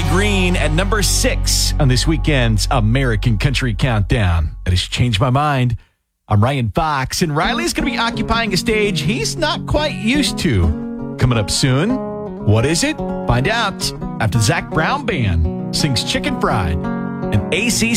Green at number 6 on this weekend's American Country Countdown. That has changed my mind. I'm Ryan Fox, and Riley's going to be occupying a stage he's not quite used to. Coming up soon, what is it? Find out after Zach Brown Band sings Chicken Fried and AC